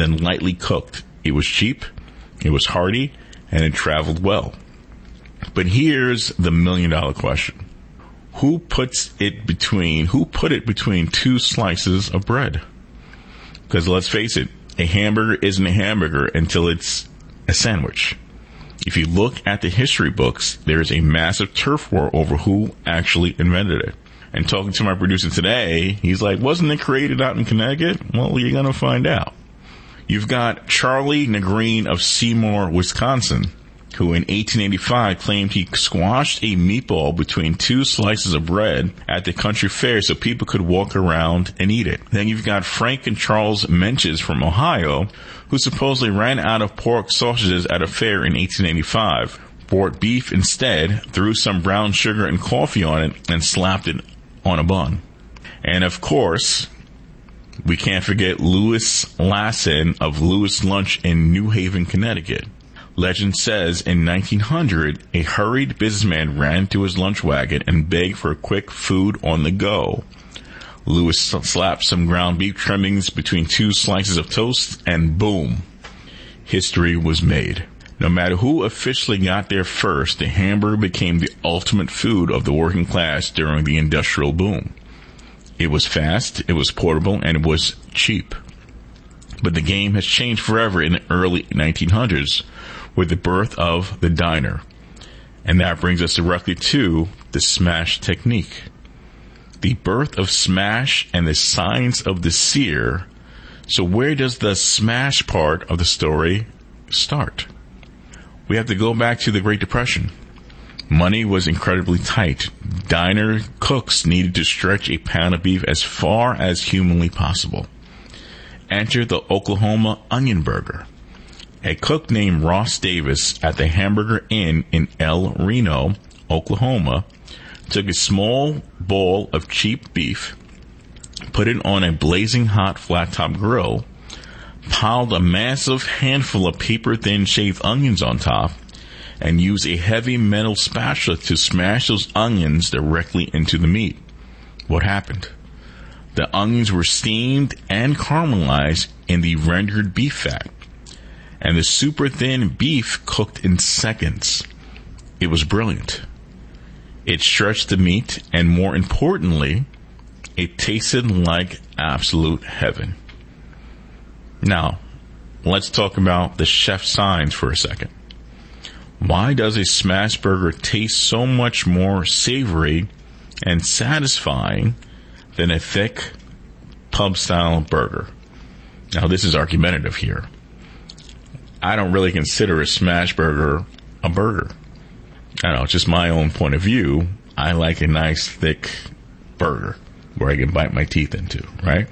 then lightly cooked. It was cheap, it was hearty, and it traveled well. But here's the $1,000,000 question. Who put it between two slices of bread? Because let's face it, a hamburger isn't a hamburger until it's a sandwich. If you look at the history books, there's a massive turf war over who actually invented it. And talking to my producer today, he's like, wasn't it created out in Connecticut? Well, you're going to find out. You've got Charlie Negreen of Seymour, Wisconsin, who in 1885 claimed he squashed a meatball between two slices of bread at the country fair so people could walk around and eat it. Then you've got Frank and Charles Menches from Ohio, who supposedly ran out of pork sausages at a fair in 1885, bought beef instead, threw some brown sugar and coffee on it, and slapped it on a bun. And of course, we can't forget Louis Lassen of Louis Lunch in New Haven, Connecticut. Legend says in 1900, a hurried businessman ran to his lunch wagon and begged for quick food on the go. Louis slapped some ground beef trimmings between two slices of toast, and boom, history was made. No matter who officially got there first, the hamburger became the ultimate food of the working class during the industrial boom. It was fast, it was portable, and it was cheap. But the game has changed forever in the early 1900s with the birth of the diner. And that brings us directly to the smash technique. The birth of smash and the science of the sear. So where does the smash part of the story start? We have to go back to the Great Depression. Money was incredibly tight. Diner cooks needed to stretch a pound of beef as far as humanly possible. Enter the Oklahoma onion burger. A cook named Ross Davis at the Hamburger Inn in El Reno, Oklahoma, took a small bowl of cheap beef, put it on a blazing hot flat-top grill, piled a massive handful of paper-thin shaved onions on top, and used a heavy metal spatula to smash those onions directly into the meat. What happened? The onions were steamed and caramelized in the rendered beef fat, and the super thin beef cooked in seconds. It was brilliant. It stretched the meat, and more importantly, it tasted like absolute heaven. Now, let's talk about the chef's signs for a second. Why does a smash burger taste so much more savory and satisfying than a thick pub-style burger? Now, this is argumentative here. I don't really consider a smash burger a burger. I don't know, it's just my own point of view. I like a nice, thick burger where I can bite my teeth into, right?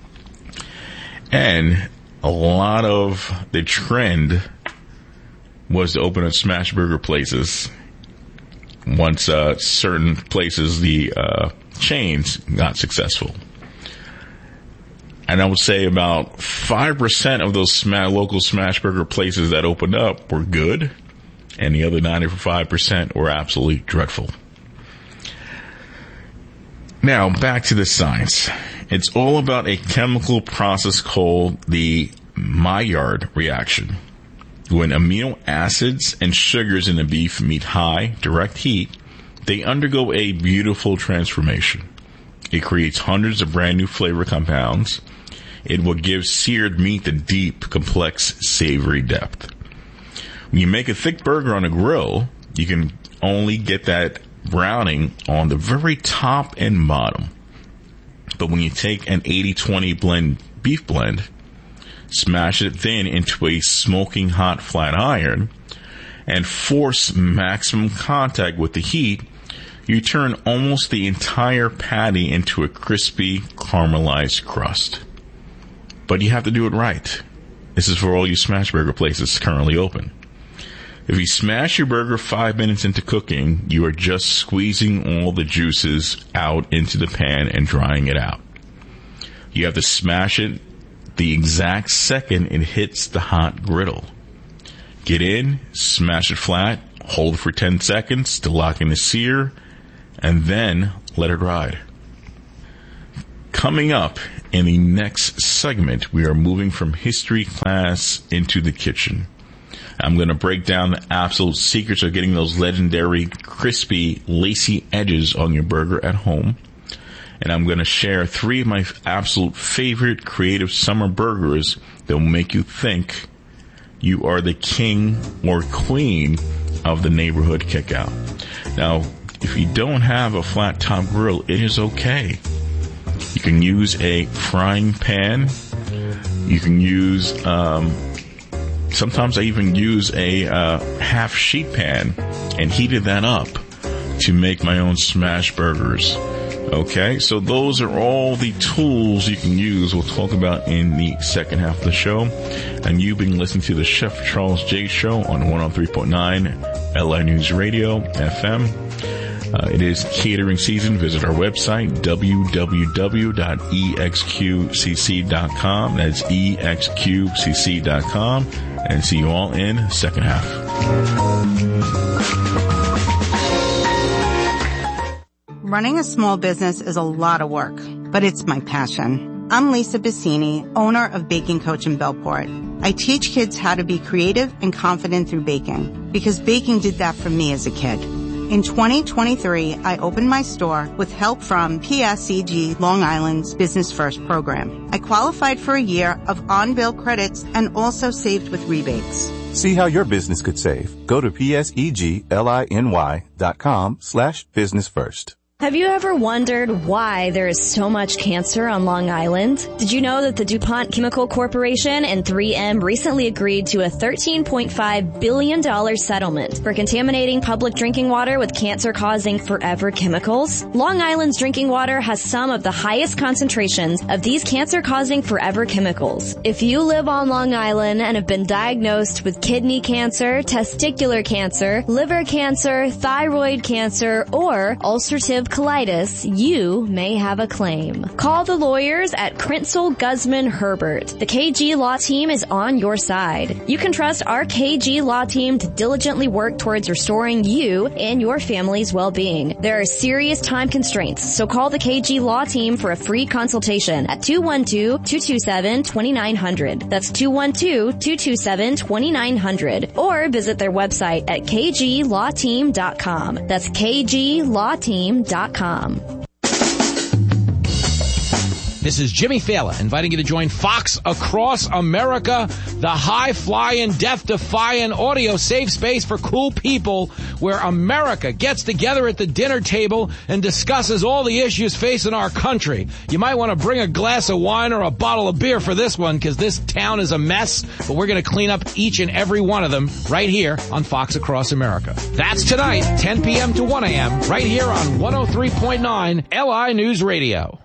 And a lot of the trend was to open up smash burger places once certain places, the chains, got successful. And I would say about 5% of those local smash burger places that opened up were good, and the other 95% were absolutely dreadful. Now, back to the science. It's all about a chemical process called the Maillard reaction. When amino acids and sugars in the beef meet high, direct heat, they undergo a beautiful transformation. It creates hundreds of brand new flavor compounds. It will give seared meat the deep, complex, savory depth. When you make a thick burger on a grill, you can only get that browning on the very top and bottom. But when you take an 80-20 beef blend, smash it thin into a smoking hot flat iron, and force maximum contact with the heat, you turn almost the entire patty into a crispy, caramelized crust. But you have to do it right. This is for all you smash burger places currently open. If you smash your burger 5 minutes into cooking, you are just squeezing all the juices out into the pan and drying it out. You have to smash it the exact second it hits the hot griddle. Get in, smash it flat, hold it for 10 seconds to lock in the sear, and then let it ride. Coming up in the next segment, we are moving from history class into the kitchen. I'm going to break down the absolute secrets of getting those legendary, crispy, lacy edges on your burger at home. And I'm going to share 3 of my absolute favorite creative summer burgers that will make you think you are the king or queen of the neighborhood cookout. Now, if you don't have a flat top grill, it is okay. You can use a frying pan. You can use, sometimes I even use a half sheet pan and heated that up to make my own smash burgers. Okay, so those are all the tools you can use. We'll talk about in the second half of the show. And you've been listening to the Chef Charles J. Show on 103.9 LI News Radio FM. It is catering season. Visit our website, www.exqcc.com. That's exqcc.com. And see you all in the second half. Running a small business is a lot of work, but it's my passion. I'm Lisa Bassini, owner of Baking Coach in Bellport. I teach kids how to be creative and confident through baking, because baking did that for me as a kid. In 2023, I opened my store with help from PSEG Long Island's Business First program. I qualified for a year of on-bill credits and also saved with rebates. See how your business could save. Go to PSEGLINY.com/businessfirst. Have you ever wondered why there is so much cancer on Long Island? Did you know that the DuPont Chemical Corporation and 3M recently agreed to a $13.5 billion settlement for contaminating public drinking water with cancer-causing forever chemicals? Long Island's drinking water has some of the highest concentrations of these cancer-causing forever chemicals. If you live on Long Island and have been diagnosed with kidney cancer, testicular cancer, liver cancer, thyroid cancer, or ulcerative colitis, you may have a claim. Call the lawyers at Krinsel, Guzman, Herbert. The KG Law Team is on your side. You can trust our KG Law Team to diligently work towards restoring you and your family's well-being. There are serious time constraints, so call the KG Law Team for a free consultation at 212-227-2900. That's 212-227-2900. Or visit their website at kglawteam.com. That's kglawteam.com. This is Jimmy Fallon inviting you to join Fox Across America, the high-flying, death-defying audio safe space for cool people where America gets together at the dinner table and discusses all the issues facing our country. You might want to bring a glass of wine or a bottle of beer for this one because this town is a mess, but we're going to clean up each and every one of them right here on Fox Across America. That's tonight, 10 p.m. to 1 a.m., right here on 103.9 LI News Radio.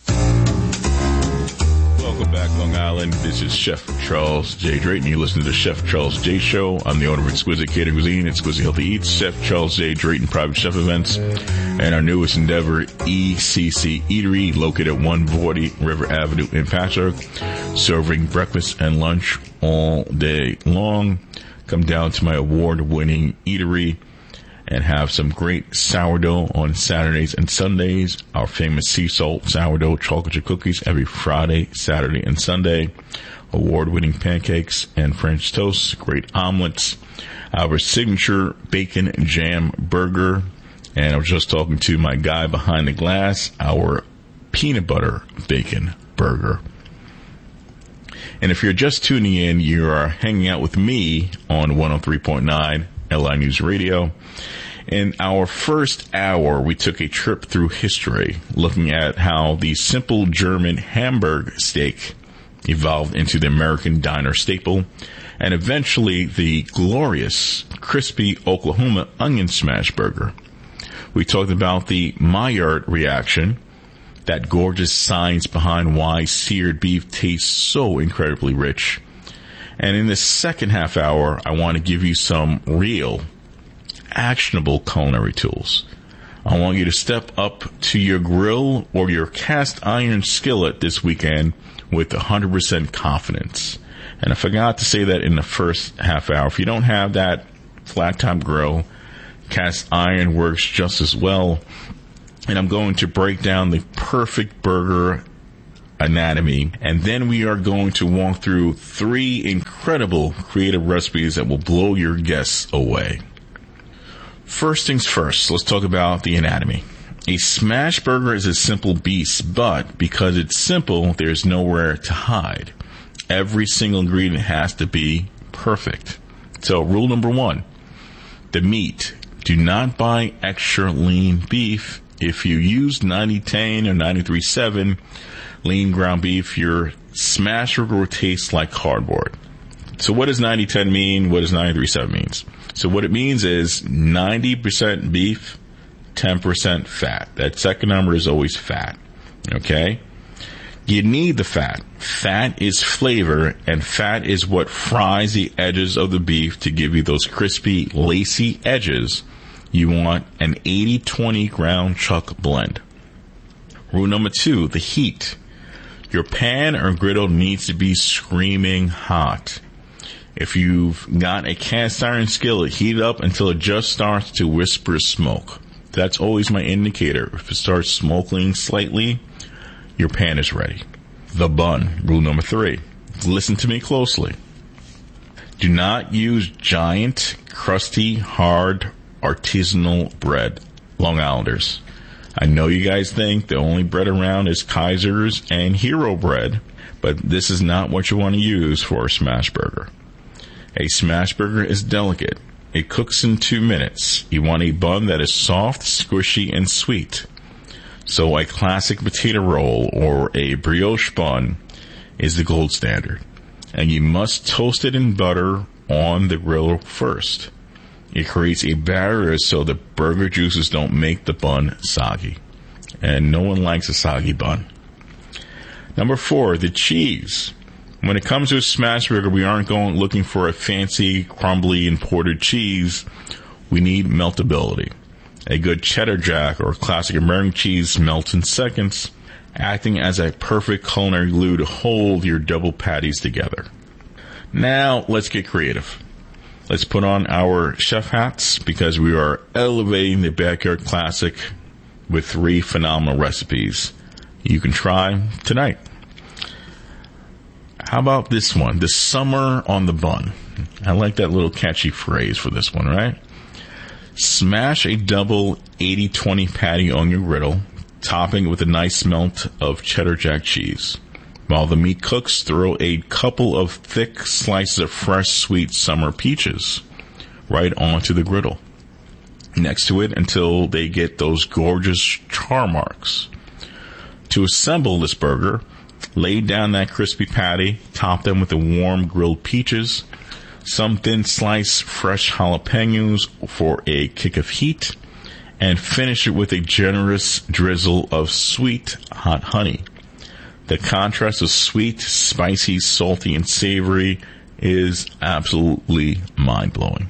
Welcome back, Long Island. This is Chef Charles J. Drayton. You listen to the Chef Charles J. Show. I'm the owner of Exquisite Catering Cuisine, Exquisite Healthy Eats, Chef Charles J. Drayton Private Chef Events, and our newest endeavor, ECC Eatery, located at 140 River Avenue in Patchogue, serving breakfast and lunch all day long. Come down to my award-winning eatery and have some great sourdough on Saturdays and Sundays. Our famous sea salt sourdough chocolate chip cookies every Friday, Saturday, and Sunday. Award-winning pancakes and French toast, great omelets. Our signature bacon jam burger. And I was just talking to my guy behind the glass, our peanut butter bacon burger. And if you're just tuning in, you are hanging out with me on 103.9 LI News Radio. In our first hour, we took a trip through history, looking at how the simple German Hamburg steak evolved into the American diner staple, and eventually the glorious, crispy Oklahoma onion smash burger. We talked about the Maillard reaction, that gorgeous science behind why seared beef tastes so incredibly rich. And in the second half hour, I want to give you some real, actionable culinary tools. I want you to step up to your grill or your cast iron skillet this weekend with 100% confidence. And I forgot to say that in the first half hour. If you don't have that flat top grill, cast iron works just as well. And I'm going to break down the perfect burger anatomy, and then we are going to walk through 3 incredible creative recipes that will blow your guests away. First things first, let's talk about the anatomy. A smash burger is a simple beast, but because it's simple, there's nowhere to hide. Every single ingredient has to be perfect. So rule number 1, the meat. Do not buy extra lean beef. If you use 90-10 or 93-7 lean ground beef, your smash burger will taste like cardboard. So what does 90-10 mean? What does 93-7 means? So what it means is 90% beef, 10% fat. That second number is always fat. Okay? You need the fat. Fat is flavor, and fat is what fries the edges of the beef to give you those crispy, lacy edges. You want an 80-20 ground chuck blend. Rule number 2, the heat. Your pan or griddle needs to be screaming hot. If you've got a cast iron skillet, heat it up until it just starts to whisper smoke. That's always my indicator. If it starts smoking slightly, your pan is ready. The bun. Rule number 3. Listen to me closely. Do not use giant, crusty, hard, artisanal bread. Long Islanders. I know you guys think the only bread around is Kaiser's and Hero bread, but this is not what you want to use for a smash burger. A smash burger is delicate. It cooks in 2 minutes. You want a bun that is soft, squishy, and sweet. So a classic potato roll or a brioche bun is the gold standard. And you must toast it in butter on the grill first. It creates a barrier so the burger juices don't make the bun soggy. And no one likes a soggy bun. Number 4, the cheese. When it comes to a smash burger, we aren't going looking for a fancy, crumbly, imported cheese. We need meltability. A good cheddar jack or classic American cheese melts in seconds, acting as a perfect culinary glue to hold your double patties together. Now, let's get creative. Let's put on our chef hats because we are elevating the backyard classic with 3 phenomenal recipes you can try tonight. How about this one? The summer on the bun. I like that little catchy phrase for this one, right? Smash a double 80-20 patty on your griddle, topping with a nice melt of cheddar jack cheese. While the meat cooks, throw a couple of thick slices of fresh, sweet summer peaches right onto the griddle. Next to it until they get those gorgeous char marks. To assemble this burger, lay down that crispy patty, top them with the warm grilled peaches, some thin sliced fresh jalapenos for a kick of heat, and finish it with a generous drizzle of sweet hot honey. The contrast of sweet, spicy, salty, and savory is absolutely mind-blowing.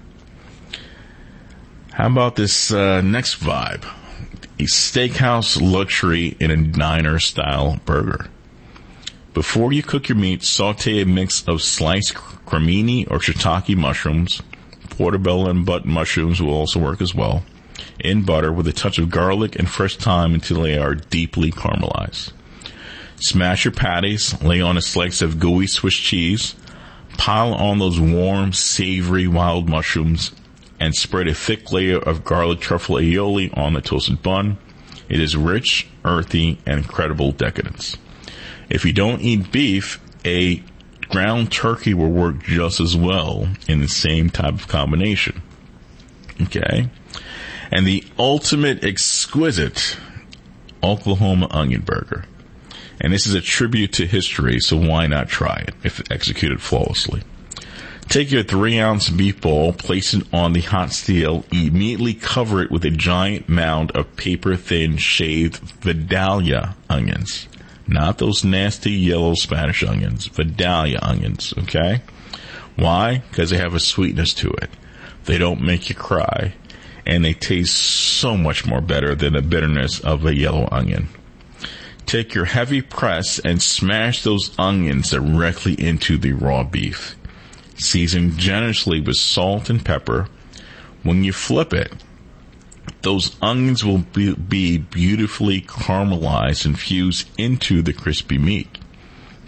How about this next vibe? A steakhouse luxury in a diner-style burger. Before you cook your meat, saute a mix of sliced cremini or shiitake mushrooms. Portobello and button mushrooms will also work as well. In butter with a touch of garlic and fresh thyme until they are deeply caramelized. Smash your patties, lay on a slice of gooey Swiss cheese, pile on those warm, savory wild mushrooms, and spread a thick layer of garlic truffle aioli on the toasted bun. It is rich, earthy, and incredible decadence. If you don't eat beef, a ground turkey will work just as well in the same type of combination. Okay? And the ultimate exquisite Oklahoma onion burger. And this is a tribute to history, so why not try it if executed flawlessly? Take your 3-ounce beef ball, place it on the hot steel, immediately cover it with a giant mound of paper-thin shaved Vidalia onions. Not those nasty yellow Spanish onions, Vidalia onions, okay? Why? Because they have a sweetness to it. They don't make you cry, and they taste so much more better than the bitterness of a yellow onion. Take your heavy press and smash those onions directly into the raw beef. Season generously with salt and pepper. When you flip it, those onions will be beautifully caramelized and fused into the crispy meat.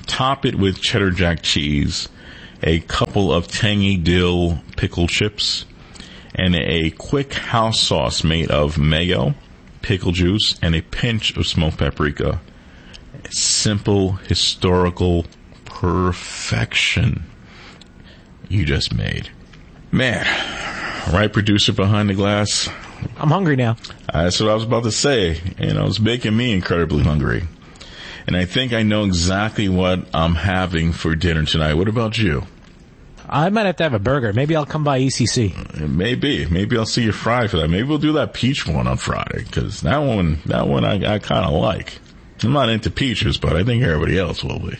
Top it with cheddar jack cheese, a couple of tangy dill pickle chips, and a quick house sauce made of mayo, pickle juice, and a pinch of smoked paprika. Simple, historical perfection you just made. Man, right, producer behind the glass? I'm hungry now. That's what I was about to say. It's making me incredibly hungry. And I think I know exactly what I'm having for dinner tonight. What about you? I might have to have a burger. Maybe I'll come by ECC. Maybe I'll see you Friday for that. Maybe we'll do that peach one on Friday, because that one I kind of like. I'm not into peaches, but I think everybody else will be.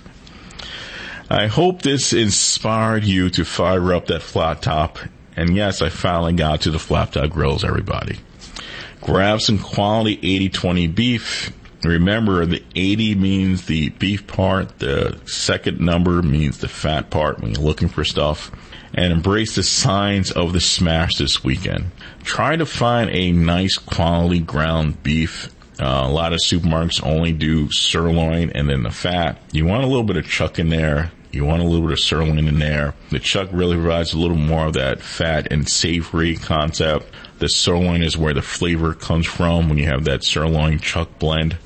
I hope this inspired you to fire up that flat top. And yes, I finally got to the flat top grills, everybody. Grab some quality 80-20 beef. Remember, the 80 means the beef part. The second number means the fat part when you're looking for stuff. And embrace the signs of the smash this weekend. Try to find a nice quality ground beef. A lot of supermarkets only do sirloin and then the fat. You want a little bit of chuck in there. You want a little bit of sirloin in there. The chuck really provides a little more of that fat and savory concept. The sirloin is where the flavor comes from when you have that sirloin chuck blend.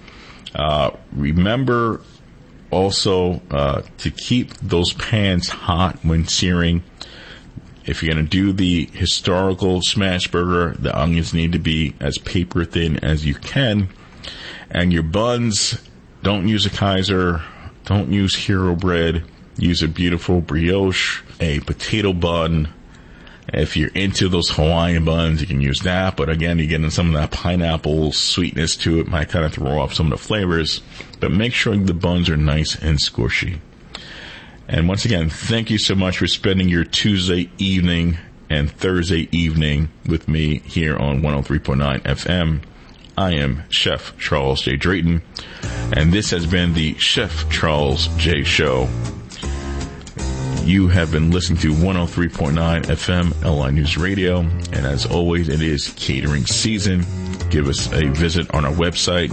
Remember also to keep those pans hot when searing. If you're going to do the historical smash burger, the onions need to be as paper thin as you can. And your buns, don't use a Kaiser, don't use Hero bread. Use a beautiful brioche, a potato bun. If you're into those Hawaiian buns, you can use that. But again, you're getting some of that pineapple sweetness to it. Might kind of throw off some of the flavors. But make sure the buns are nice and squishy. And once again, thank you so much for spending your Tuesday evening and Thursday evening with me here on 103.9 FM. I am Chef Charles J. Drayton. And this has been the Chef Charles J. Show. You have been listening to 103.9 FM LI News Radio, and as always, it is catering season. Give us a visit on our website,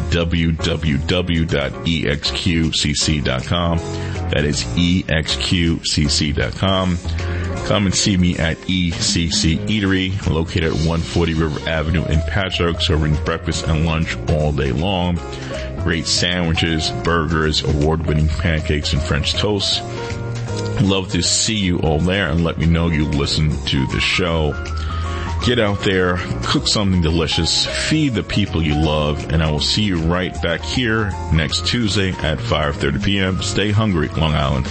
www.exqcc.com. That is exqcc.com. Come and see me at ECC Eatery, located at 140 River Avenue in Patchogue, serving breakfast and lunch all day long. Great sandwiches, burgers, award-winning pancakes, and French toast. Love to see you all there, and let me know you listen to the show. Get out there, cook something delicious, feed the people you love, and I will see you right back here next Tuesday at 5:30 p.m. Stay hungry, Long Island.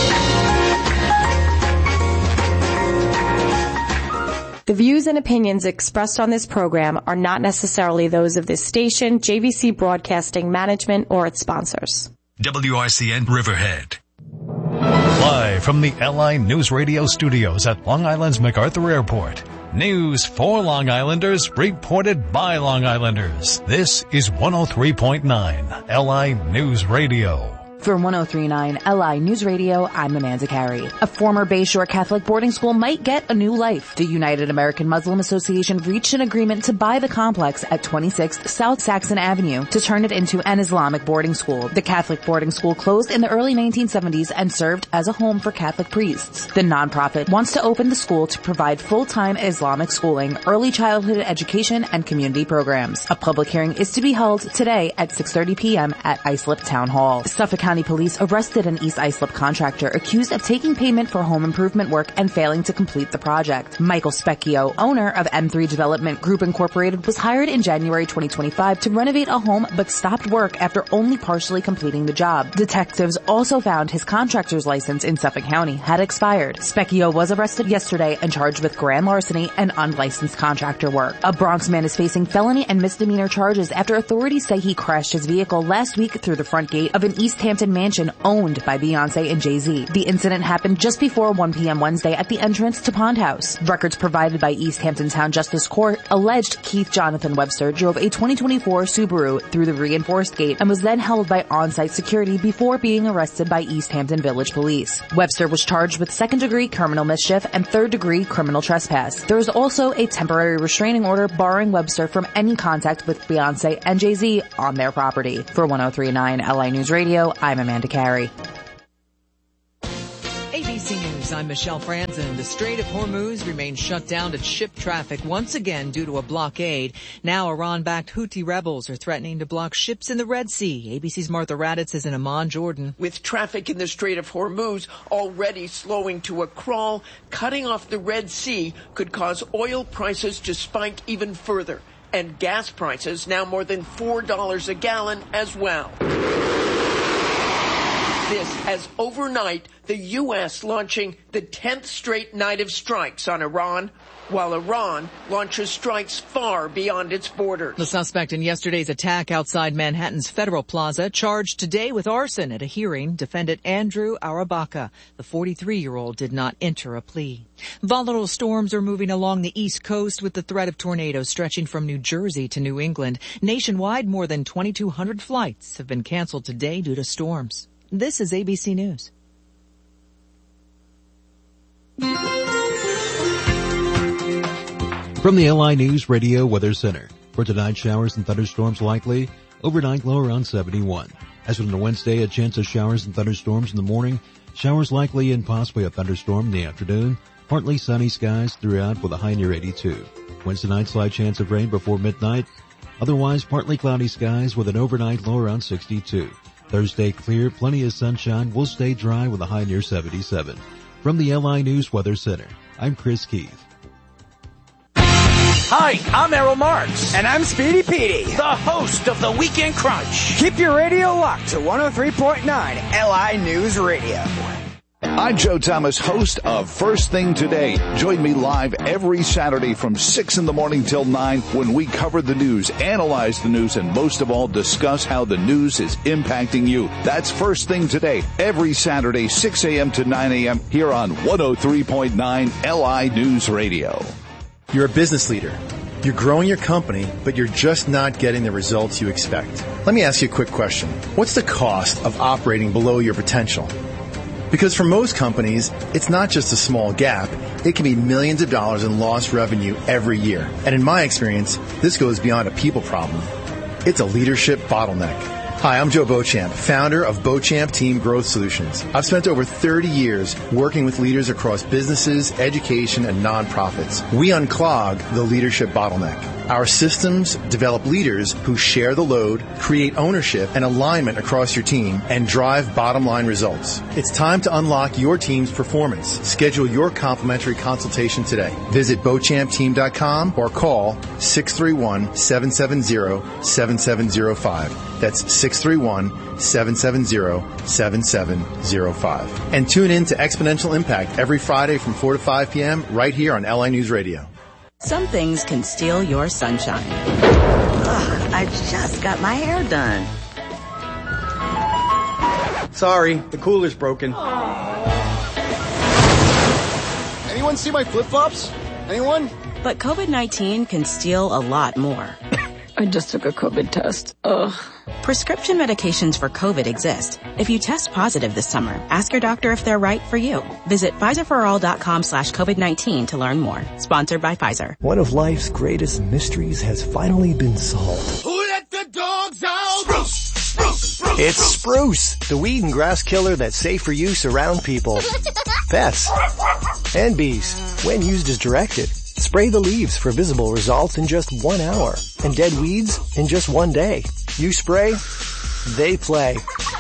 The views and opinions expressed on this program are not necessarily those of this station, JVC Broadcasting Management, or its sponsors. WRCN Riverhead. Live from the LI News Radio studios at Long Island's MacArthur Airport. News for Long Islanders, reported by Long Islanders. This is 103.9 LI News Radio. For 103.9 LI News Radio, I'm Amanda Carey. A former Bayshore Catholic boarding school might get a new life. The United American Muslim Association reached an agreement to buy the complex at 26th South Saxon Avenue to turn it into an Islamic boarding school. The Catholic boarding school closed in the early 1970s and served as a home for Catholic priests. The nonprofit wants to open the school to provide full-time Islamic schooling, early childhood education, and community programs. A public hearing is to be held today at 6:30 p.m. at Islip Town Hall. Suffolk County Police arrested an East Islip contractor accused of taking payment for home improvement work and failing to complete the project. Michael Specchio, owner of M3 Development Group Incorporated, was hired in January 2025 to renovate a home but stopped work after only partially completing the job. Detectives also found his contractor's license in Suffolk County had expired. Specchio was arrested yesterday and charged with grand larceny and unlicensed contractor work. A Bronx man is facing felony and misdemeanor charges after authorities say he crashed his vehicle last week through the front gate of an East Hampton mansion owned by Beyonce and Jay-Z. The incident happened just before 1 p.m. Wednesday at the entrance to Pond House. Records provided by East Hampton Town Justice Court alleged Keith Jonathan Webster drove a 2024 Subaru through the reinforced gate and was then held by on-site security before being arrested by East Hampton Village Police. Webster was charged with second-degree criminal mischief and third-degree criminal trespass. There is also a temporary restraining order barring Webster from any contact with Beyonce and Jay-Z on their property. For 103.9 LI News Radio, I'm Amanda Carey. News, I'm Michelle Franzen. The Strait of Hormuz remains shut down to ship traffic once again due to a blockade. Now Iran-backed Houthi rebels are threatening to block ships in the Red Sea. ABC's Martha Raddatz is in Amman, Jordan. With traffic in the Strait of Hormuz already slowing to a crawl, cutting off the Red Sea could cause oil prices to spike even further. And gas prices now more than $4 a gallon as well. This as overnight, the U.S. launching the 10th straight night of strikes on Iran, while Iran launches strikes far beyond its borders. The suspect in yesterday's attack outside Manhattan's Federal Plaza charged today with arson at a hearing. Defendant Andrew Arabaka, the 43-year-old, did not enter a plea. Volatile storms are moving along the East Coast with the threat of tornadoes stretching from New Jersey to New England. Nationwide, more than 2,200 flights have been canceled today due to storms. This is ABC News. From the LI News Radio Weather Center. For tonight, showers and thunderstorms likely. Overnight low around 71. As for Wednesday, a chance of showers and thunderstorms in the morning. Showers likely and possibly a thunderstorm in the afternoon. Partly sunny skies throughout with a high near 82. Wednesday night, slight chance of rain before midnight. Otherwise, partly cloudy skies with an overnight low around 62. Thursday, clear, plenty of sunshine, will stay dry with a high near 77. From the LI News Weather Center, I'm Chris Keith. Hi, I'm Errol Marks. And I'm Speedy Petey, the host of the Weekend Crunch. Keep your radio locked to 103.9 LI News Radio. I'm Joe Thomas, host of First Thing Today. Join me live every Saturday from 6 in the morning till 9 when we cover the news, analyze the news, and most of all, discuss how the news is impacting you. That's First Thing Today, every Saturday, 6 a.m. to 9 a.m. here on 103.9 LI News Radio. You're a business leader. You're growing your company, but you're just not getting the results you expect. Let me ask you a quick question. What's the cost of operating below your potential? Because for most companies, it's not just a small gap. It can be millions of dollars in lost revenue every year. And in my experience, this goes beyond a people problem. It's a leadership bottleneck. Hi, I'm Joe Beauchamp, founder of Beauchamp Team Growth Solutions. I've spent over 30 years working with leaders across businesses, education, and nonprofits. We unclog the leadership bottleneck. Our systems develop leaders who share the load, create ownership and alignment across your team, and drive bottom-line results. It's time to unlock your team's performance. Schedule your complimentary consultation today. Visit BeauchampTeam.com or call 631-770-7705. That's 631-770-7705. And tune in to Exponential Impact every Friday from 4 to 5 p.m. right here on LI News Radio. Some things can steal your sunshine. Ugh, I just got my hair done. Sorry, the cooler's broken. Anyone see my flip-flops? Anyone? But COVID-19 can steal a lot more. I just took a COVID test. Ugh. Prescription medications for COVID exist. If you test positive this summer, ask your doctor if they're right for you. Visit PfizerForAll.com/COVID-19 to learn more. Sponsored by Pfizer. One of life's greatest mysteries has finally been solved. Who let the dogs out? Spruce! Spruce! Spruce! It's Spruce, the weed and grass killer that's safe for use around people, pets, and bees when used as directed. Spray the leaves for visible results in just 1 hour, and dead weeds in just 1 day. You spray, they play.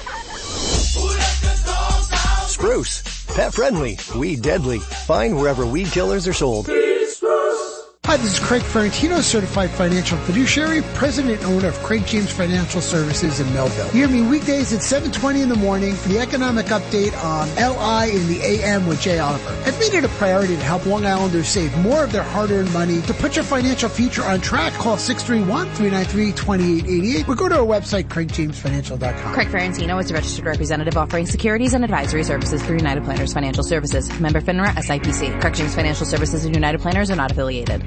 Spruce, pet friendly, weed deadly. Find wherever weed killers are sold. Hi, this is Craig Ferrantino, Certified Financial Fiduciary, President and owner of Craig James Financial Services in Melville. Hear me weekdays at 7:20 in the morning for the economic update on LI in the AM with Jay Oliver. I've made it a priority to help Long Islanders save more of their hard-earned money. To put your financial future on track, call 631-393-2888 or go to our website, craigjamesfinancial.com. Craig Ferrantino is a registered representative offering securities and advisory services through United Planners Financial Services. Member FINRA SIPC. Craig James Financial Services and United Planners are not affiliated.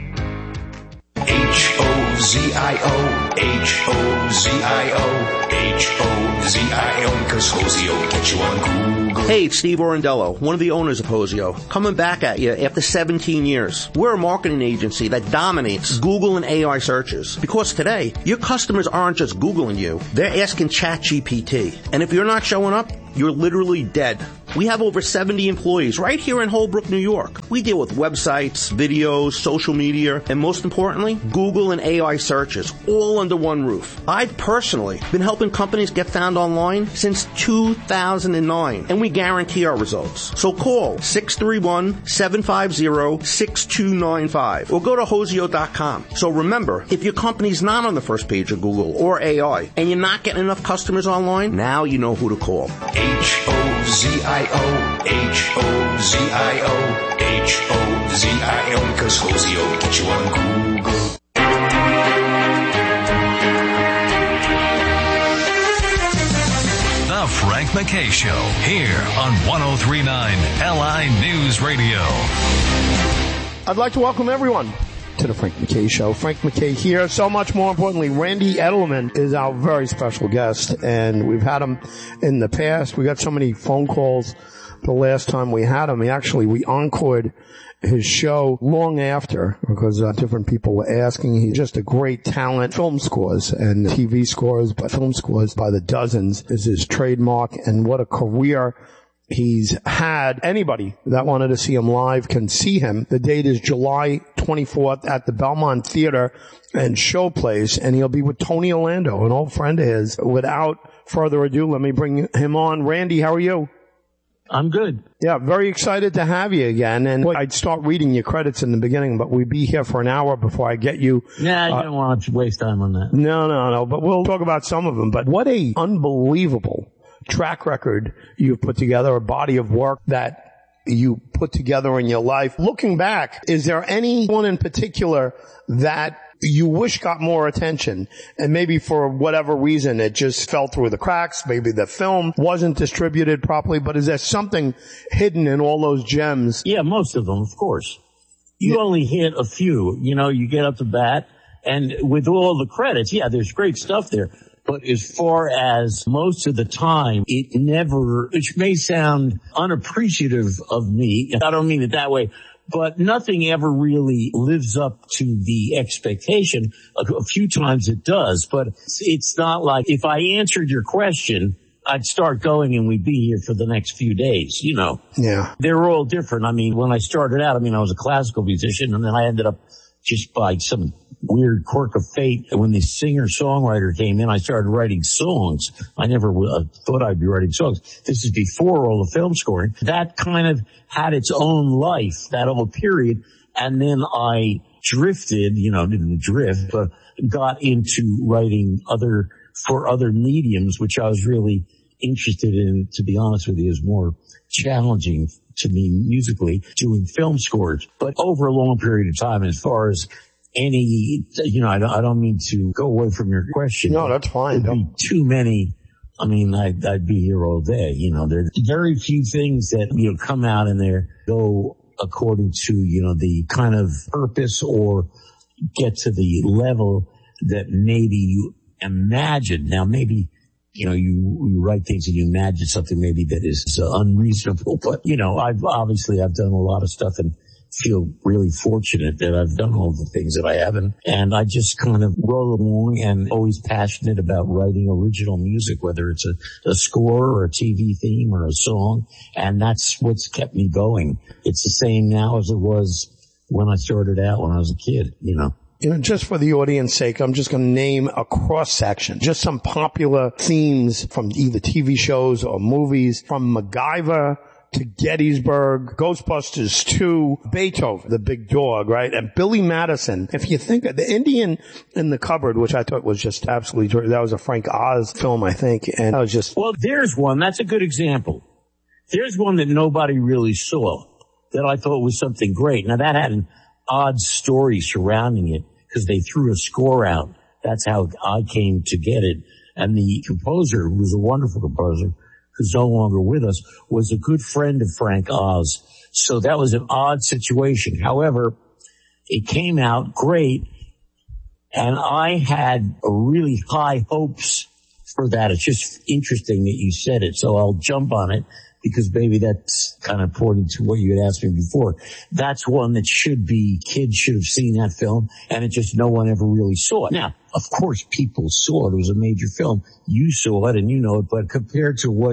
H-O-Z-I-O, H-O-Z-I-O, H-O-Z-I-O, because Hosio will get you on Google. Hey, it's Steve Orendello, one of the owners of Hosio. Coming back at you after 17 years. We're a marketing agency that dominates Google and AI searches. Because today, your customers aren't just Googling you, they're asking ChatGPT. And if you're not showing up, you're literally dead. We have over 70 employees right here in Holbrook, New York. We deal with websites, videos, social media, and most importantly, Google and AI searches, all under one roof. I've personally been helping companies get found online since 2009, and we guarantee our results. So call 631-750-6295 or go to Hosio.com. So remember, if your company's not on the first page of Google or AI and you're not getting enough customers online, now you know who to call. Hozio, Hozio, Hozio, because Hozio get you on Google. The Frank McKay Show, here on 103.9 LI News Radio. I'd like to welcome everyone to the Frank McKay Show. Frank McKay here. So much more importantly, Randy Edelman is our very special guest, and we've had him in the past. We got so many phone calls the last time we had him. We encored his show long after because different people were asking. He's just a great talent. Film scores and TV scores, but film scores by the dozens is his trademark, and what a career he's had. Anybody that wanted to see him live can see him. The date is July 24th at the Belmont Theater and Showplace, and he'll be with Tony Orlando, an old friend of his. Without further ado, let me bring him on. Randy, how are you? I'm good. Yeah, very excited to have you again. And I'd start reading your credits in the beginning, but we'd be here for an hour before I get you. Nah, you don't want to waste time on that. No, but we'll talk about some of them. But what a unbelievable track record you've put together, a body of work that you put together in your life. Looking back, is there anyone in particular that you wish got more attention, and maybe for whatever reason it just fell through the cracks? Maybe the film wasn't distributed properly, but is there something hidden in all those gems? Yeah, most of them, of course. You only hit a few. You get up to bat, and with all the credits, yeah, there's great stuff there. But as far as most of the time, it may sound unappreciative of me. I don't mean it that way. But nothing ever really lives up to the expectation. A few times it does, but it's not like if I answered your question, I'd start going and we'd be here for the next few days, Yeah. They're all different. I mean, when I started out, I was a classical musician, and then I ended up just by some weird quirk of fate. When the singer-songwriter came in, I started writing songs. I never thought I'd be writing songs. This is before all the film scoring. That kind of had its own life, that whole period. And then I drifted, didn't drift, but got into writing for other mediums, which I was really interested in, to be honest with you, is more challenging to me musically, doing film scores. But over a long period of time, as far as any, I don't mean to go away from your question. No, that's fine. There'd be too many. I'd be here all day. There are very few things that, come out and they go according to, the kind of purpose or get to the level that maybe you imagine. Now, maybe, you write things and you imagine something maybe that is unreasonable. But, I've done a lot of stuff and feel really fortunate that I've done all the things that I haven't. And I just kind of roll along and always passionate about writing original music, whether it's a score or a TV theme or a song. And that's what's kept me going. It's the same now as it was when I started out when I was a kid, Just for the audience's sake, I'm just going to name a cross-section. Just some popular themes from either TV shows or movies, from MacGyver to Gettysburg, Ghostbusters 2, Beethoven, the big dog, right? And Billy Madison. If you think of the Indian in the Cupboard, which I thought was just absolutely terrific. That was a Frank Oz film, I think. And that was just... Well, there's one. That's a good example. There's one that nobody really saw that I thought was something great. Now, that had an odd story surrounding it because they threw a score out. That's how I came to get it. And the composer, who was a wonderful composer, who's no longer with us, was a good friend of Frank Oz. So that was an odd situation. However, it came out great, and I had really high hopes for that. It's just interesting that you said it, so I'll jump on it because maybe that's kind of pointing to what you had asked me before. That's one that kids should have seen that film, and it just no one ever really saw it. Now, of course, people saw it. It was a major film. You saw it and you know it, but compared to what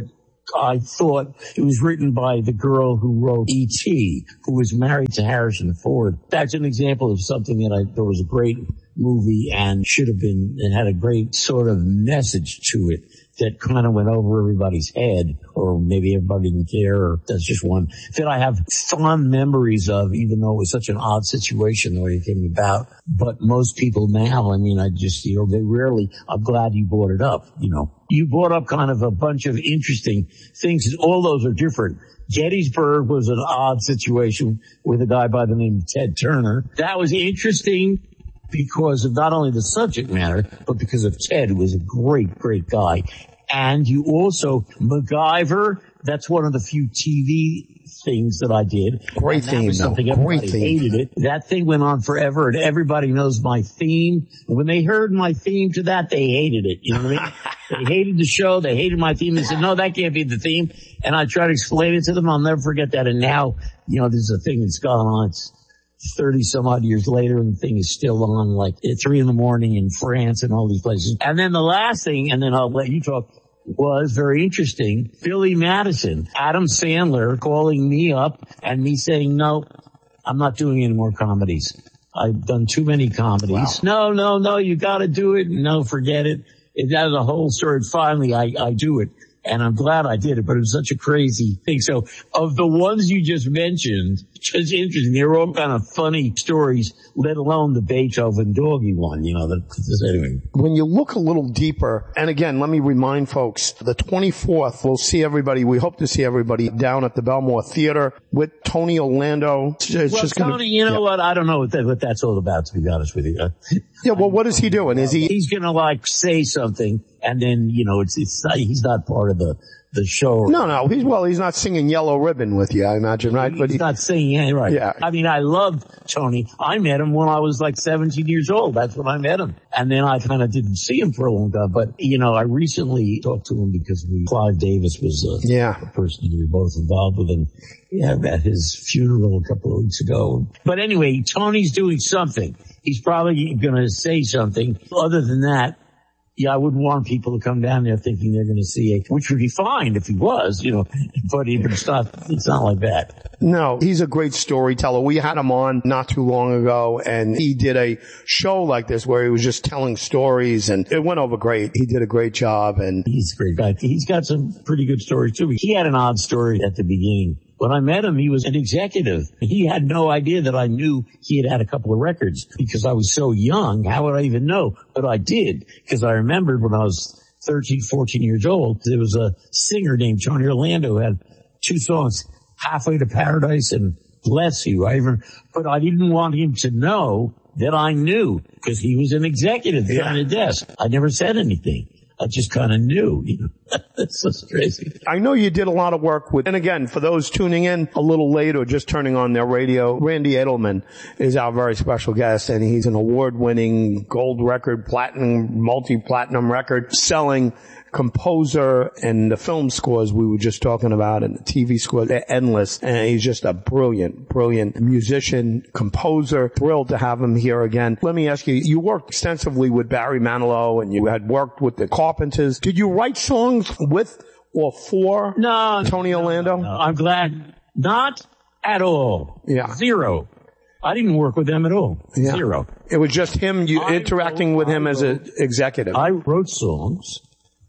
I thought it was written by the girl who wrote E.T., who was married to Harrison Ford. That's an example of something that I thought was a great movie and should have been, and had a great sort of message to it that kind of went over everybody's head, or maybe everybody didn't care, or that's just one that I have fond memories of, even though it was such an odd situation the way it came about. But most people now, I mean, I just, you know, they rarely, I'm glad you brought it up, you know. You brought up kind of a bunch of interesting things. All those are different. Gettysburg was an odd situation with a guy by the name of Ted Turner. That was interesting because of not only the subject matter, but because of Ted, who was a great, great guy. And you also, MacGyver, that's one of the few TV things that I did. Great theme, was something everybody hated it. That thing went on forever, and everybody knows my theme. When they heard my theme to that, they hated it. You know what I mean? They hated the show. They hated my theme. They said, no, that can't be the theme. And I tried to explain it to them. I'll never forget that. And now, you know, there's a thing that's gone on. It's 30 some odd years later, and the thing is still on like at 3 a.m. in France and all these places. And then the last thing, and then I'll let you talk, was very interesting. Billy Madison, Adam Sandler calling me up and me saying, no, I'm not doing any more comedies. I've done too many comedies. Wow. No, you gotta do it. No, forget it. That was a whole story. Finally, I do it. And I'm glad I did it, but it was such a crazy thing. So of the ones you just mentioned, just interesting, they were all kind of funny stories, let alone the Beethoven doggy one, you know, anyway. When you look a little deeper, and again, let me remind folks, the 24th, we'll see everybody, we hope to see everybody down at the Belmore Theater with Tony Orlando. Tony, you know what? I don't know what that's all about, to be honest with you. Yeah, well, what is he doing? He's gonna like say something, and then, you know, he's not part of the show. No, he's not singing Yellow Ribbon with you, I imagine, right? But he's not singing, right. Yeah. I mean, I loved Tony. I met him when I was like 17 years old. That's when I met him. And then I kind of didn't see him for a long time. But, you know, I recently talked to him because Clive Davis was a person we were both involved with, and at his funeral a couple of weeks ago. But anyway, Tony's doing something. He's probably going to say something. Other than that, yeah, I wouldn't want people to come down there thinking they're going to see it, which would be fine if he was, you know, but it's not like that. No, he's a great storyteller. We had him on not too long ago, and he did a show like this where he was just telling stories, and it went over great. He did a great job, and he's a great guy. He's got some pretty good stories too. He had an odd story at the beginning. When I met him, he was an executive. He had no idea that I knew he had a couple of records because I was so young. How would I even know? But I did, because I remembered when I was 13, 14 years old, there was a singer named Tony Orlando who had 2 songs, Halfway to Paradise and Bless You. But I didn't want him to know that I knew, because he was an executive behind a desk. I never said anything. I just kind of knew, you know. That's so crazy. I know you did a lot of work with, and again, for those tuning in a little late or just turning on their radio, Randy Edelman is our very special guest, and he's an award-winning gold record, platinum, multi-platinum record selling composer, and the film scores we were just talking about and the TV scores, they're endless. And he's just a brilliant musician, composer. Thrilled to have him here again. Let me ask you, you worked extensively with Barry Manilow and you had worked with the Carpenters. Did you write songs with or for Tony Orlando? No, I'm glad. Not at all. Yeah. Zero. I didn't work with them at all. Yeah. Zero. It was just him, interacting with him as an executive. I wrote songs.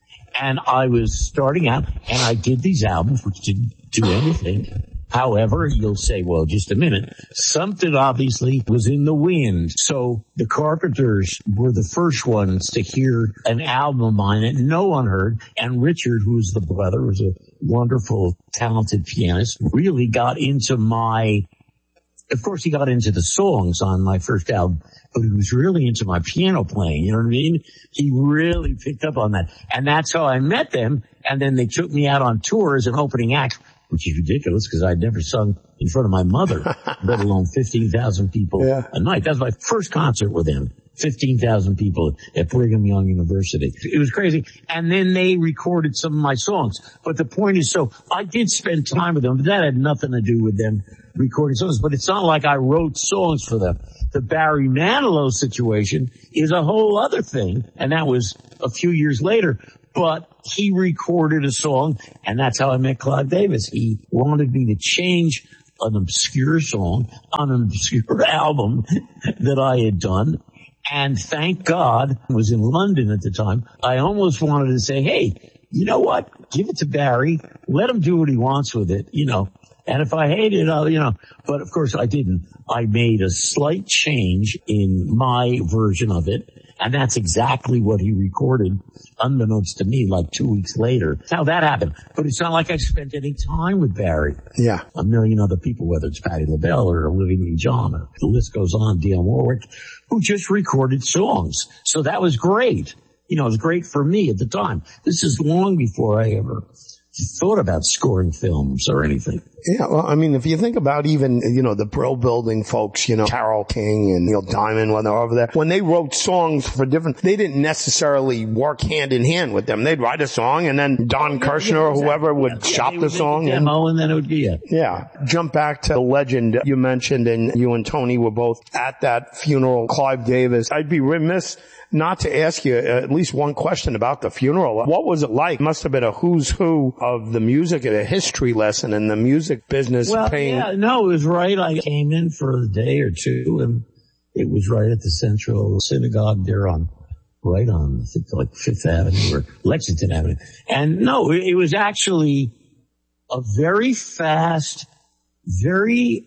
And I was starting out, and I did these albums, which didn't do anything. However, you'll say, well, just a minute. Something obviously was in the wind. So the Carpenters were the first ones to hear an album of mine that no one heard. And Richard, who's the brother, was a wonderful, talented pianist, really got into of course, he got into the songs on my first album, but he was really into my piano playing. You know what I mean? He really picked up on that. And that's how I met them. And then they took me out on tour as an opening act, which is ridiculous because I'd never sung in front of my mother, let alone 15,000 people a night. That was my first concert with them. 15,000 people at Brigham Young University. It was crazy. And then they recorded some of my songs. But the point is, so I did spend time with them, but that had nothing to do with them recording songs. But it's not like I wrote songs for them. The Barry Manilow situation is a whole other thing, and that was a few years later. But he recorded a song, and that's how I met Clive Davis. He wanted me to change an obscure song on an obscure album that I had done. And thank God, I was in London at the time. I almost wanted to say, hey, you know what? Give it to Barry. Let him do what he wants with it, you know. And if I hate it, I'll, you know. But of course I didn't. I made a slight change in my version of it. And that's exactly what he recorded, unbeknownst to me, like 2 weeks later. That's how that happened. But it's not like I spent any time with Barry. Yeah. A million other people, whether it's Patti LaBelle or Olivia Newton-John, or the list goes on, Dionne Warwick, who just recorded songs. So that was great. You know, it was great for me at the time. This is long before I ever thought about scoring films or anything. Yeah, well, I mean, if you think about even, you know, the Brill Building folks, you know, Carole King and Neil Diamond, when they were over there, when they wrote songs for different, they didn't necessarily work hand in hand with them. They'd write a song and then Don Kirshner or whoever would shop the song. And then it would be it. Yeah. Jump back to the legend you mentioned, and you and Tony were both at that funeral, Clive Davis. I'd be remiss not to ask you at least one question about the funeral. What was it like? Must have been a who's who of the music and a history lesson in the music business. Well, yeah, no, it was right. I came in for a day or two, and it was right at the Central Synagogue there right on, I think, like Fifth Avenue or Lexington Avenue. And no, it was actually a very fast, very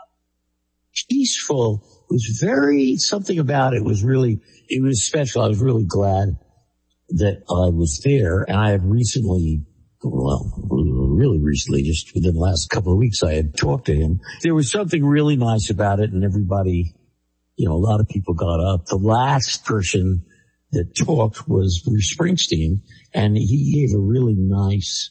peaceful. It was something about it was really, it was special. I was really glad that I was there. And I had really recently, just within the last couple of weeks, I had talked to him. There was something really nice about it, and everybody, you know, a lot of people got up. The last person that talked was Bruce Springsteen, and he gave a really nice,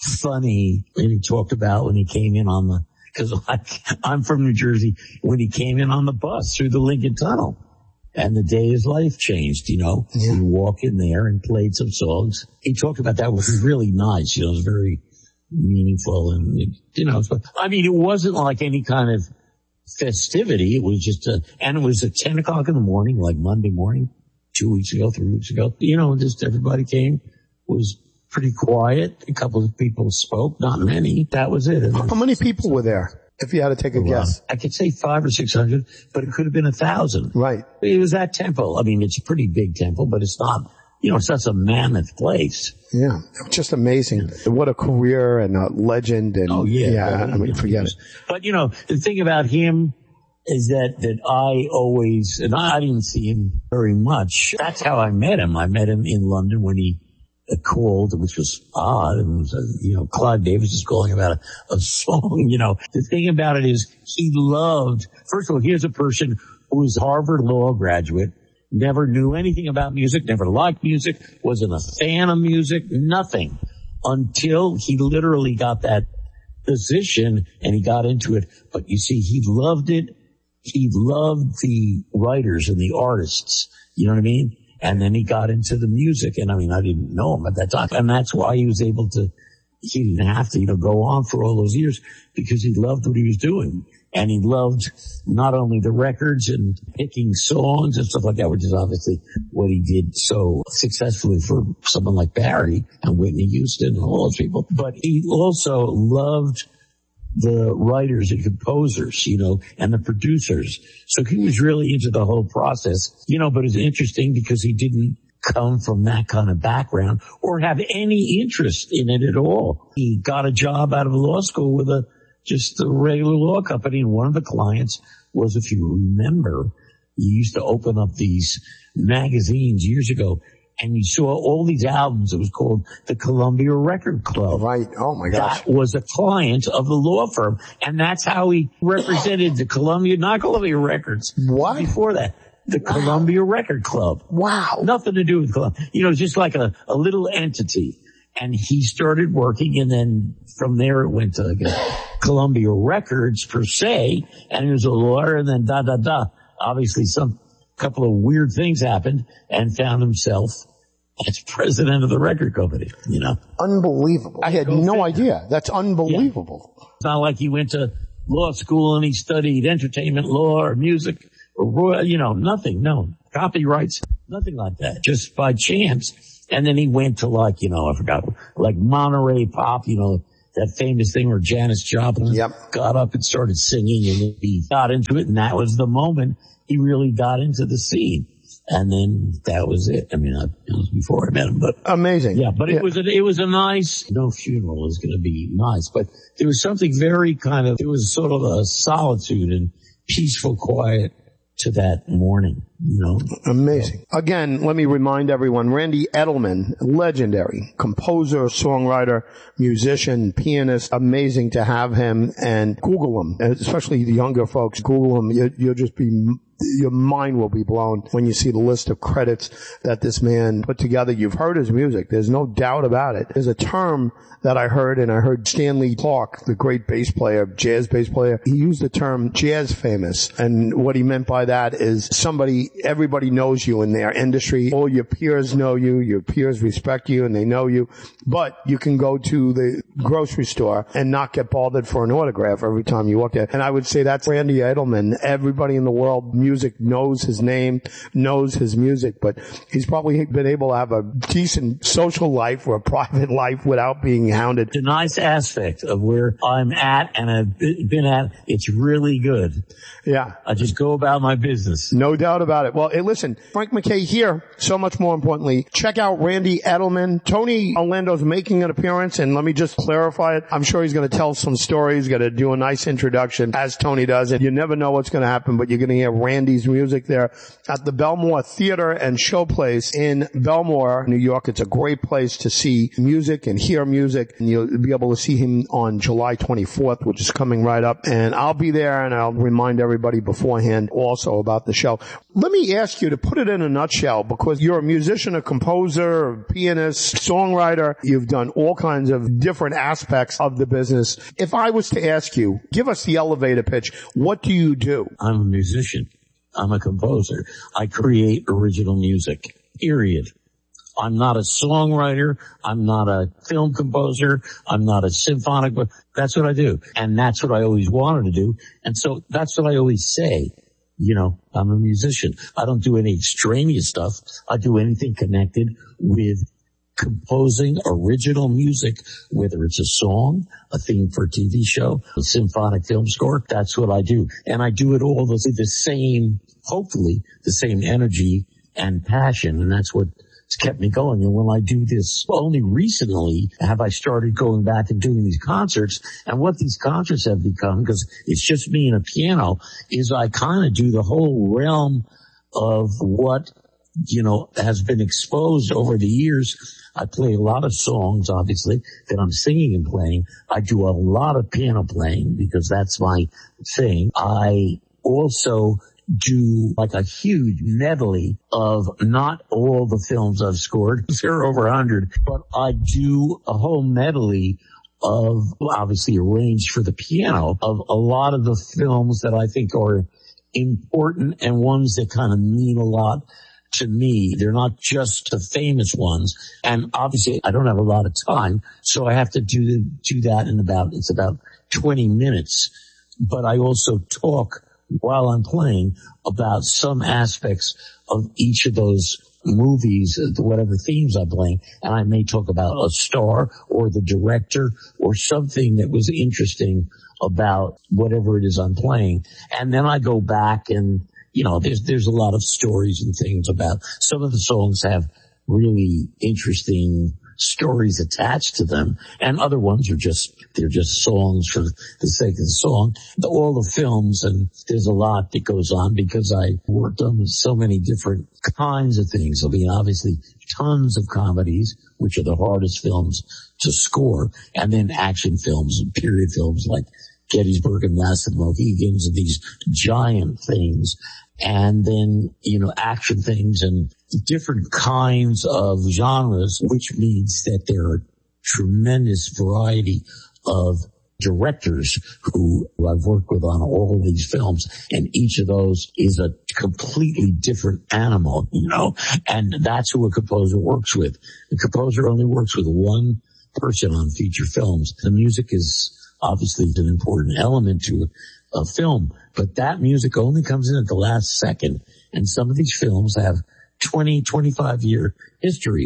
funny, and he talked about when he came in on because I'm from New Jersey, when he came in on the bus through the Lincoln Tunnel. And the day his life changed, you know. Yeah. He walked in there and played some songs. He talked about that, which was really nice. You know, it was very meaningful. And, you know, I mean, it wasn't like any kind of festivity. It was just and it was at 10 o'clock in the morning, like Monday morning, 3 weeks ago. You know, just everybody came, was pretty quiet. A couple of people spoke, not many. That was it. How many people were there? If you had to take a guess. I could say 500 or 600, but it could have been 1,000. Right. It was that temple. I mean, it's a pretty big temple, but it's not, you know, it's not some mammoth place. Yeah. Just amazing. What a career and a legend. And oh, yeah. Yeah. I mean, forget it. But, you know, the thing about him is that I always, and I didn't see him very much. That's how I met him. I met him in London when he called, which was odd. And, you know, Clive Davis is calling about a song, you know. The thing about it is he loved, first of all, here's a person who was a Harvard Law graduate, never knew anything about music, never liked music, wasn't a fan of music, nothing, until he literally got that position and he got into it. But you see, he loved it. He loved the writers and the artists. You know what I mean? And then he got into the music, and I mean, I didn't know him at that time. And that's why he was able to, he didn't have to, you know, go on for all those years, because he loved what he was doing. And he loved not only the records and picking songs and stuff like that, which is obviously what he did so successfully for someone like Barry and Whitney Houston and all those people, but he also loved the writers and composers, you know, and the producers. So he was really into the whole process, you know, but it's interesting because he didn't come from that kind of background or have any interest in it at all. He got a job out of law school with just a regular law company, and one of the clients was, if you remember, you used to open up these magazines years ago, and you saw all these albums. It was called the Columbia Record Club. Right. Oh my gosh. That was a client of the law firm. And that's how he represented the Columbia, not Columbia Records. What? Before that. The Columbia Record Club. Wow. Nothing to do with Columbia. You know, just like a little entity. And he started working, and then from there it went to Columbia Records per se, and he was a lawyer, and then obviously couple of weird things happened, and found himself as president of the record company, you know. Unbelievable. I had no idea. That's unbelievable. Yeah. It's not like he went to law school and he studied entertainment law or music or, you know, nothing. No. Copyrights, nothing like that. Just by chance, And then he went to like, I forgot, like Monterey Pop, that famous thing where Janis Joplin got up and started singing, and he got into it, and that was the moment he really got into the scene. And then that was it. I mean, it was before I met him, but amazing. Yeah, but it was a nice, no funeral is going to be nice, but there was something very there was sort of a solitude and peaceful quiet to that morning, Amazing. Again, let me remind everyone, Randy Edelman, legendary composer, songwriter, musician, pianist. Amazing to have him, and Google him, especially the younger folks. Google him. You'll just be, your mind will be blown when you see the list of credits that this man put together. You've heard his music. There's no doubt about it. There's a term that I heard, and I heard Stanley Clarke, the great bass player, jazz bass player, he used the term jazz famous. And what he meant by that is everybody knows you in their industry. All your peers know you, your peers respect you, and they know you. But you can go to the grocery store and not get bothered for an autograph every time you walk there. And I would say that's Randy Edelman. Everybody in the world, music, knows his name, knows his music, but he's probably been able to have a decent social life or a private life without being hounded. It's a nice aspect of where I'm at and I've been at. It's really good. Yeah. I just go about my business. No doubt about it. Well, hey, listen, Frank McKay here. So much more importantly, check out Randy Edelman. Tony Orlando's making an appearance, and let me just clarify it. I'm sure he's going to tell some stories, going to do a nice introduction, as Tony does. And you never know what's going to happen, but you're going to hear Randy's music there at the Belmore Theater and Showplace in Belmore, New York. It's a great place to see music and hear music, and you'll be able to see him on July 24th, which is coming right up. And I'll be there, and I'll remind everybody beforehand also about the show. Let me ask you to put it in a nutshell, because you're a musician, a composer, a pianist, songwriter. You've done all kinds of different aspects of the business. If I was to ask you, give us the elevator pitch. What do you do? I'm a musician. I'm a composer. I create original music, period. I'm not a songwriter. I'm not a film composer. I'm not a symphonic, but that's what I do. And that's what I always wanted to do. And so that's what I always say. I'm a musician. I don't do any extraneous stuff. I do anything connected with composing original music, whether it's a song, a theme for a TV show, a symphonic film score. That's what I do. And I do it all with the same, hopefully, the same energy and passion. And that's what it's kept me going. And when I do this, only recently have I started going back and doing these concerts. And what these concerts have become, because it's just me and a piano, is I kind of do the whole realm of what, has been exposed over the years. I play a lot of songs, obviously, that I'm singing and playing. I do a lot of piano playing because that's my thing. I also do like a huge medley of not all the films I've scored. There are over 100, but I do a whole medley of, obviously arranged for the piano, of a lot of the films that I think are important and ones that kind of mean a lot to me. They're not just the famous ones. And obviously I don't have a lot of time, so I have to do that in about 20 minutes. But I also talk while I'm playing about some aspects of each of those movies, whatever themes I'm playing, and I may talk about a star or the director or something that was interesting about whatever it is I'm playing. And then I go back and, there's a lot of stories and things about some of the songs have really interesting stories attached to them, and other ones they're just songs for the sake of the song. All the films, and there's a lot that goes on because I worked on so many different kinds of things. I mean, obviously tons of comedies, which are the hardest films to score, and then action films and period films like Gettysburg and Last of the Mohegans and these giant things. And then, action things and different kinds of genres, which means that there are tremendous variety of directors who I've worked with on all of these films, and each of those is a completely different animal, and that's who a composer works with. The composer only works with one person on feature films. The music is obviously an important element to a film, but that music only comes in at the last second. And some of these films have 20, 25 year histories,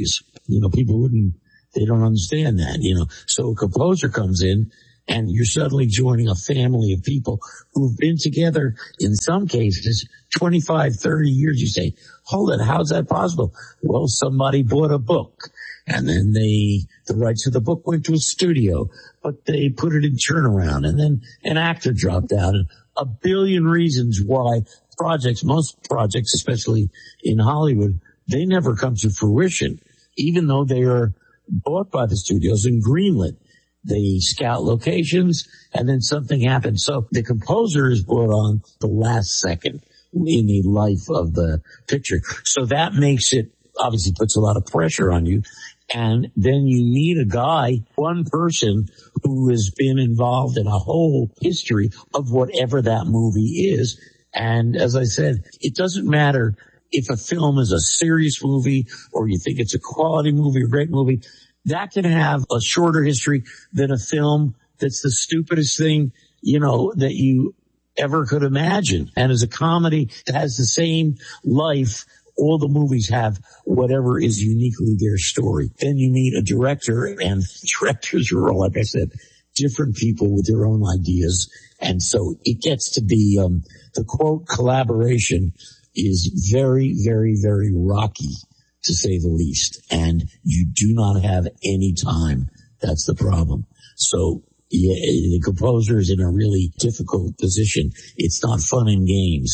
People they don't understand that, So a composer comes in and you're suddenly joining a family of people who've been together, in some cases, 25, 30 years. You say, hold it, how's that possible? Well, somebody bought a book and then the rights of the book went to a studio, but they put it in turnaround and then an actor dropped out and a billion reasons why most projects, especially in Hollywood, they never come to fruition, even though they are bought by the studios and greenlit. They scout locations and then something happens. So the composer is brought on the last second in the life of the picture. So that makes it, obviously puts a lot of pressure on you. And then you need a guy, one person who has been involved in a whole history of whatever that movie is. And as I said, it doesn't matter if a film is a serious movie or you think it's a quality movie, a great movie. That can have a shorter history than a film that's the stupidest thing, that you ever could imagine. And as a comedy, it has the same life. All the movies have whatever is uniquely their story. Then you meet a director, and directors are, like I said, different people with their own ideas. And so it gets to be, the quote collaboration is very, very, very rocky, to say the least. And you do not have any time. That's the problem. So the composer is in a really difficult position. It's not fun and games,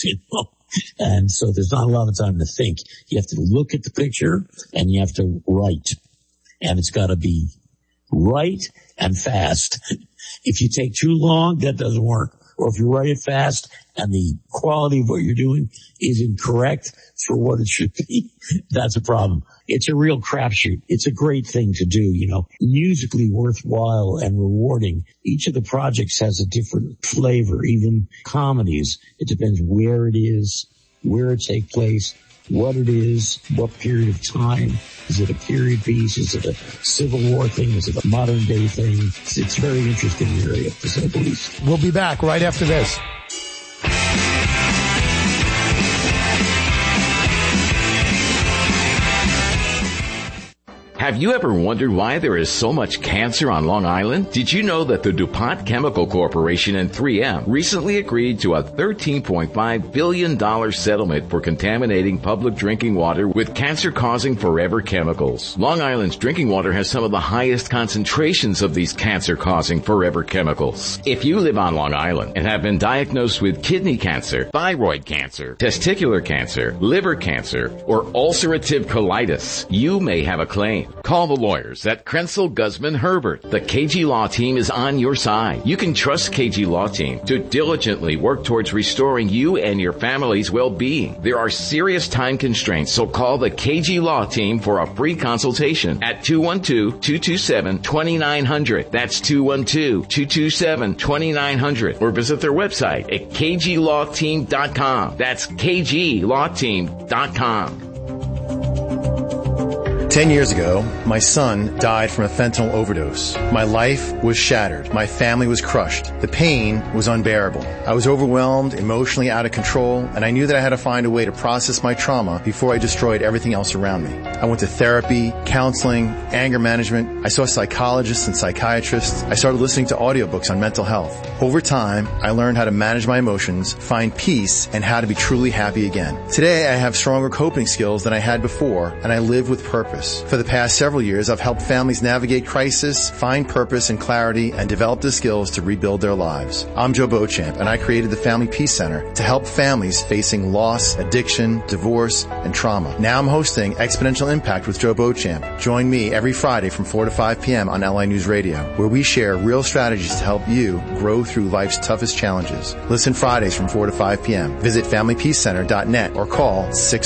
And so there's not a lot of time to think. You have to look at the picture and you have to write. And it's got to be right and fast. If you take too long, that doesn't work. Or if you write it fast and the quality of what you're doing is incorrect for what it should be, that's a problem. It's a real crapshoot. It's a great thing to do, musically worthwhile and rewarding. Each of the projects has a different flavor, even comedies. It depends where it is, where it takes place, what it is, what period of time. Is it a period piece? Is it a Civil War thing? Is it a modern day thing? It's a very interesting area, to say the least. We'll be back right after this. Have you ever wondered why there is so much cancer on Long Island? Did you know that the DuPont Chemical Corporation and 3M recently agreed to a $13.5 billion settlement for contaminating public drinking water with cancer-causing forever chemicals? Long Island's drinking water has some of the highest concentrations of these cancer-causing forever chemicals. If you live on Long Island and have been diagnosed with kidney cancer, thyroid cancer, testicular cancer, liver cancer, or ulcerative colitis, you may have a claim. Call the lawyers at Krenzel, Guzman, Herbert. The KG Law Team is on your side. You can trust KG Law Team to diligently work towards restoring you and your family's well-being. There are serious time constraints, so call the KG Law Team for a free consultation at 212-227-2900. That's 212-227-2900. Or visit their website at kglawteam.com. That's kglawteam.com. 10 years ago, my son died from a fentanyl overdose. My life was shattered. My family was crushed. The pain was unbearable. I was overwhelmed, emotionally out of control, and I knew that I had to find a way to process my trauma before I destroyed everything else around me. I went to therapy, counseling, anger management. I saw psychologists and psychiatrists. I started listening to audiobooks on mental health. Over time, I learned how to manage my emotions, find peace, and how to be truly happy again. Today, I have stronger coping skills than I had before, and I live with purpose. For the past several years, I've helped families navigate crisis, find purpose and clarity, and develop the skills to rebuild their lives. I'm Joe Beauchamp, and I created the Family Peace Center to help families facing loss, addiction, divorce, and trauma. Now I'm hosting Exponential Impact with Joe Beauchamp. Join me every Friday from 4 to 5 p.m. on LI News Radio, where we share real strategies to help you grow through life's toughest challenges. Listen Fridays from 4 to 5 p.m. Visit FamilyPeaceCenter.net or call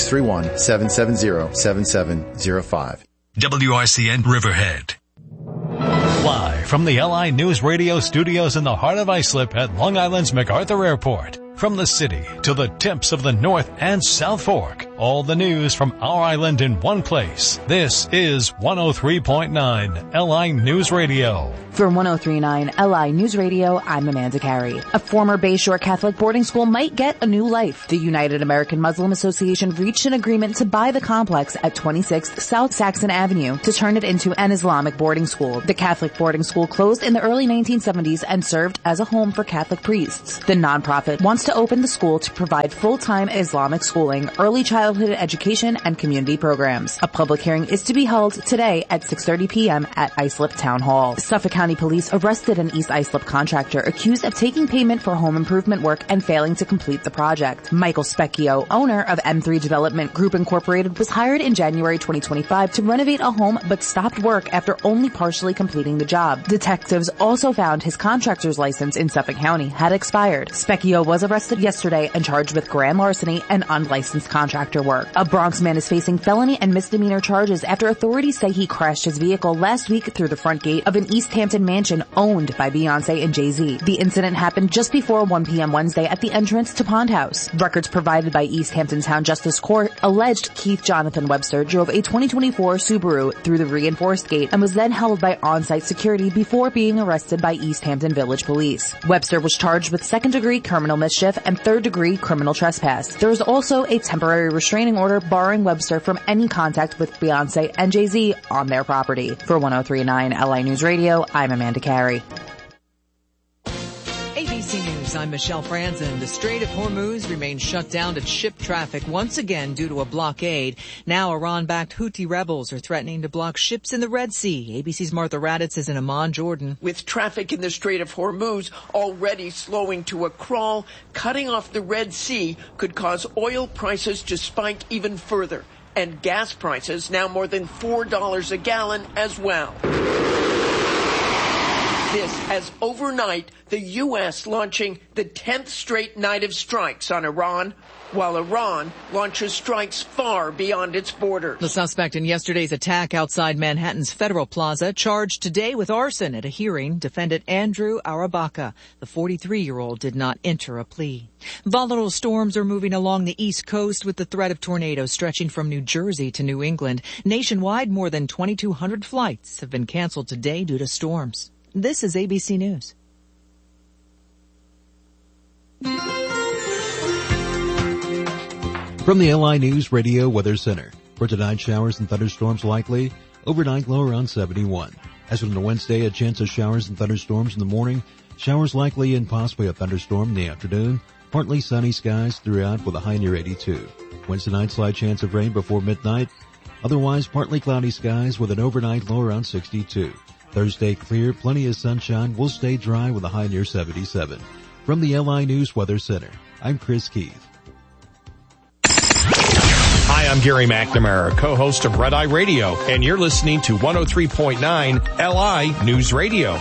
631-770-7705. WRCN Riverhead. Live from the LI News Radio studios in the heart of Islip at Long Island's MacArthur Airport. From the city to the tips of the North and South Fork, all the news from our island in one place. This is 103.9 LI News Radio. For 103.9 LI News Radio, I'm Amanda Carey. A former Bayshore Catholic boarding school might get a new life. The United American Muslim Association reached an agreement to buy the complex at 26th South Saxon Avenue to turn it into an Islamic boarding school. The Catholic boarding school closed in the early 1970s and served as a home for Catholic priests. The nonprofit wants to open the school to provide full-time Islamic schooling, early childhood education, and community programs. A public hearing is to be held today at 6:30 p.m. at Islip Town Hall. Suffolk County Police arrested an East Islip contractor accused of taking payment for home improvement work and failing to complete the project. Michael Specchio, owner of M3 Development Group Incorporated, was hired in January 2025 to renovate a home but stopped work after only partially completing the job. Detectives also found his contractor's license in Suffolk County had expired. Specchio was arrested yesterday and charged with grand larceny and unlicensed contractor work. A Bronx man is facing felony and misdemeanor charges after authorities say he crashed his vehicle last week through the front gate of an East Hampton mansion owned by Beyonce and Jay-Z. The incident happened just before 1 p.m. Wednesday at the entrance to Pond House. Records provided by East Hampton Town Justice Court alleged Keith Jonathan Webster drove a 2024 Subaru through the reinforced gate and was then held by on-site security before being arrested by East Hampton Village Police. Webster was charged with second-degree criminal mischief and third-degree criminal trespass. There is also a temporary restraining order barring Webster from any contact with Beyonce and Jay-Z on their property. For 103.9 LI News Radio, I'm Amanda Carey. ABC News, I'm Michelle Franzen. The Strait of Hormuz remains shut down to ship traffic once again due to a blockade. Now Iran-backed Houthi rebels are threatening to block ships in the Red Sea. ABC's Martha Raddatz is in Amman, Jordan. With traffic in the Strait of Hormuz already slowing to a crawl, cutting off the Red Sea could cause oil prices to spike even further, and gas prices now more than $4 a gallon as well. This as overnight, the U.S. launching the 10th straight night of strikes on Iran, while Iran launches strikes far beyond its borders. The suspect in yesterday's attack outside Manhattan's Federal Plaza charged today with arson at a hearing. Defendant Andrew Arabaka, the 43-year-old, did not enter a plea. Volatile storms are moving along the East Coast with the threat of tornadoes stretching from New Jersey to New England. Nationwide, more than 2,200 flights have been canceled today due to storms. This is ABC News. From the LI News Radio Weather Center. For tonight, showers and thunderstorms likely. Overnight, low around 71. As for Wednesday, a chance of showers and thunderstorms in the morning. Showers likely and possibly a thunderstorm in the afternoon. Partly sunny skies throughout with a high near 82. Wednesday night, slight chance of rain before midnight. Otherwise, partly cloudy skies with an overnight low around 62. Thursday, clear, plenty of sunshine, will stay dry with a high near 77. From the LI News Weather Center, I'm Chris Keith. Hi, I'm Gary McNamara, co-host of Red Eye Radio, and you're listening to 103.9 LI News Radio.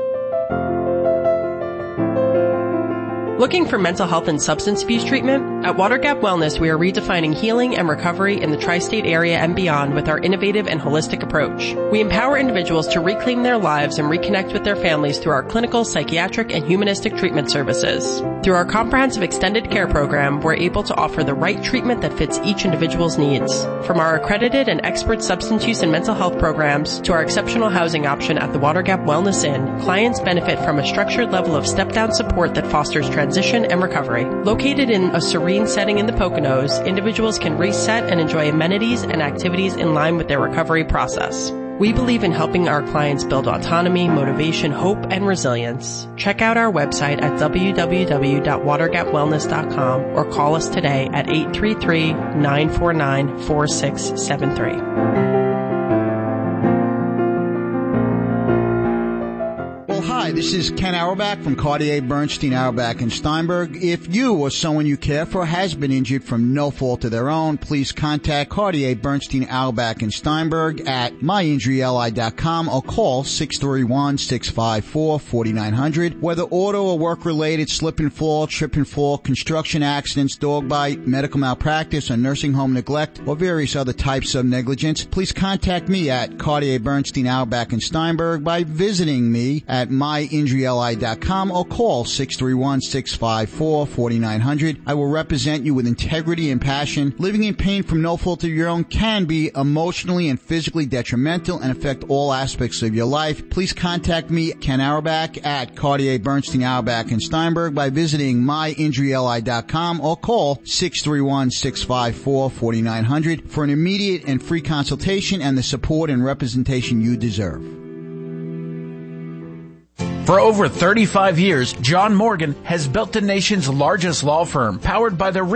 Looking for mental health and substance abuse treatment? At Water Gap Wellness, we are redefining healing and recovery in the tri-state area and beyond with our innovative and holistic approach. We empower individuals to reclaim their lives and reconnect with their families through our clinical, psychiatric, and humanistic treatment services. Through our comprehensive extended care program, we're able to offer the right treatment that fits each individual's needs. From our accredited and expert substance use and mental health programs to our exceptional housing option at the Water Gap Wellness Inn, clients benefit from a structured level of step-down support that fosters transition and recovery. Located in a serene setting in the Poconos, individuals can reset and enjoy amenities and activities in line with their recovery process. We believe in helping our clients build autonomy, motivation, hope, and resilience. Check out our website at www.watergapwellness.com or call us today at 833-949-4673. Hi, this is Ken Auerbach from Cartier Bernstein, Auerbach & Steinberg. If you or someone you care for has been injured from no fault of their own, please contact Cartier Bernstein, Auerbach & Steinberg at myinjuryli.com or call 631-654-4900. Whether auto or work-related, slip and fall, trip and fall, construction accidents, dog bite, medical malpractice, or nursing home neglect, or various other types of negligence, please contact me at Cartier Bernstein, Auerbach & Steinberg by visiting me at myinjuryli.com. myinjuryli.com or call 631-654-4900. I will represent you with integrity and passion. Living in pain from no fault of your own can be emotionally and physically detrimental and affect all aspects of your life. Please contact me, Ken Auerbach, at Cartier Bernstein Auerbach and Steinberg by visiting myinjuryli.com or call 631-654-4900 for an immediate and free consultation and the support and representation you deserve. For over 35 years, John Morgan has built the nation's largest law firm, powered by the